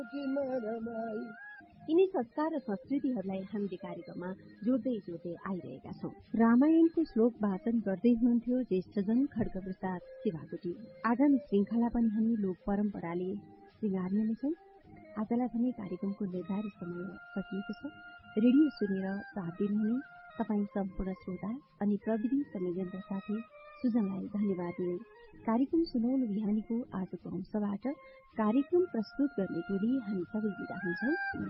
यिनै संस्कार र संस्कृतिहरूलाई हामीले कार्यक्रममा जोड्दै आइरहेका छौं। रामायणको श्लोक वाचन गर्दै हुनुहुन्थ्यो ज्येष्ठजन खड्गप्रसाद शिवाकोटी। आगामी श्रृंखला पनि हामी लोक परम्पराले श्रृंगार्ने नै छौं। आजलाई भने कार्यक्रमको निर्धारित समय सकिएको छ। रेडियो सुनेर साथ दिनुहुने तपाईँ सम्पूर्ण श्रोता अनि प्रविधि संयोजनका साथी सुजनलाई धन्यवाद दिँदै कार्यक्रम सुनाउनु बिहानीको आजको अंशबाट कार्यक्रम प्रस्तुत गर्ने टोली हामी सबै बिदा हुन्छौं।